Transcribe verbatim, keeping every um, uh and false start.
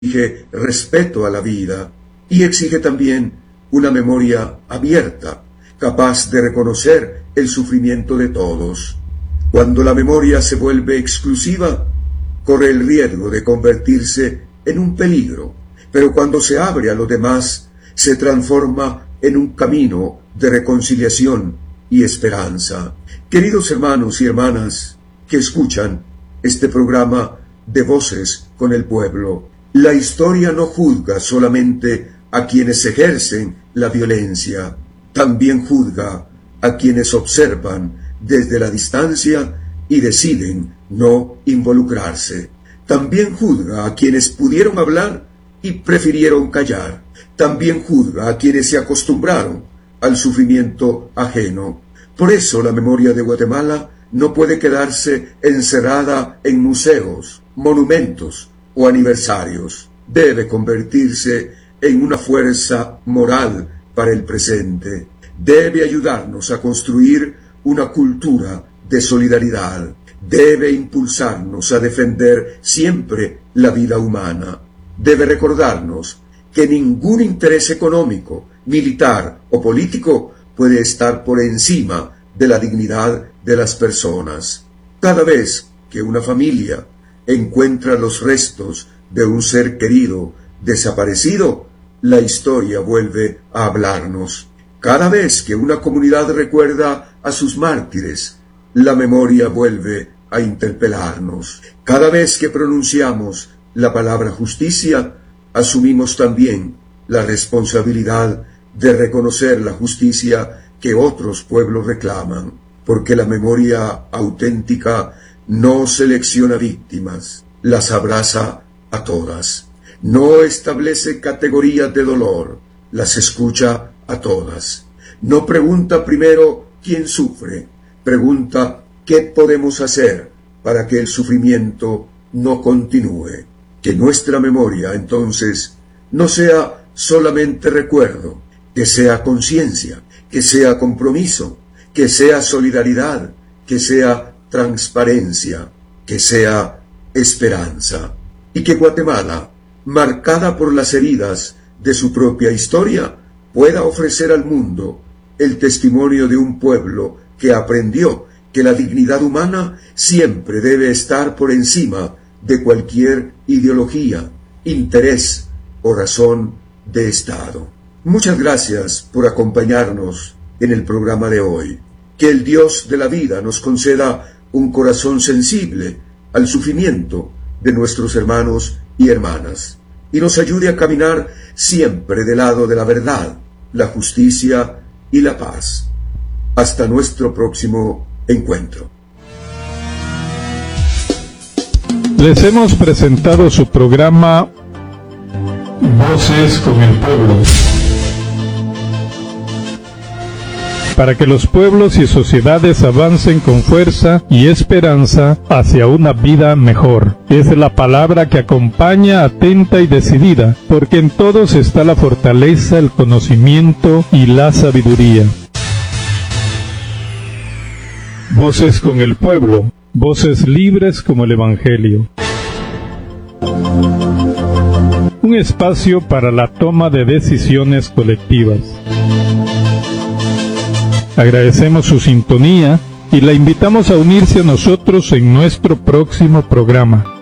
exige respeto a la vida y exige también una memoria abierta, capaz de reconocer el sufrimiento de todos. Cuando la memoria se vuelve exclusiva, corre el riesgo de convertirse en un peligro, pero cuando se abre a los demás, se transforma en un camino de reconciliación y esperanza. Queridos hermanos y hermanas que escuchan este programa de Voces con el Pueblo, la historia no juzga solamente a quienes ejercen la violencia, también juzga a quienes observan desde la distancia y deciden no involucrarse. También juzga a quienes pudieron hablar y prefirieron callar. También juzga a quienes se acostumbraron al sufrimiento ajeno. Por eso la memoria de Guatemala no puede quedarse encerrada en museos, monumentos o aniversarios. Debe convertirse en una fuerza moral para el presente. Debe ayudarnos a construir una cultura de solidaridad. Debe impulsarnos a defender siempre la vida humana. Debe recordarnos que ningún interés económico, militar o político puede estar por encima de la dignidad de las personas. Cada vez que una familia encuentra los restos de un ser querido desaparecido, la historia vuelve a hablarnos. Cada vez que una comunidad recuerda a sus mártires, la memoria vuelve a interpelarnos. Cada vez que pronunciamos la palabra justicia, asumimos también la responsabilidad de reconocer la justicia que otros pueblos reclaman, porque la memoria auténtica no selecciona víctimas, las abraza a todas. No establece categorías de dolor, las escucha a todas. No pregunta primero quién sufre, pregunta qué podemos hacer para que el sufrimiento no continúe. Que nuestra memoria, entonces, no sea solamente recuerdo, que sea conciencia, que sea compromiso, que sea solidaridad, que sea transparencia, que sea esperanza. Y que Guatemala, marcada por las heridas de su propia historia, pueda ofrecer al mundo el testimonio de un pueblo que aprendió que la dignidad humana siempre debe estar por encima de cualquier ideología, interés o razón de Estado. Muchas gracias por acompañarnos en el programa de hoy. Que el Dios de la vida nos conceda un corazón sensible al sufrimiento de nuestros hermanos y hermanas, y nos ayude a caminar siempre del lado de la verdad, la justicia y la paz. Hasta nuestro próximo encuentro. Les hemos presentado su programa Voces con el Pueblo, para que los pueblos y sociedades avancen con fuerza y esperanza hacia una vida mejor. Es la palabra que acompaña atenta y decidida, porque en todos está la fortaleza, el conocimiento y la sabiduría. Voces con el Pueblo, voces libres como el Evangelio. Un espacio para la toma de decisiones colectivas. Agradecemos su sintonía y la invitamos a unirse a nosotros en nuestro próximo programa.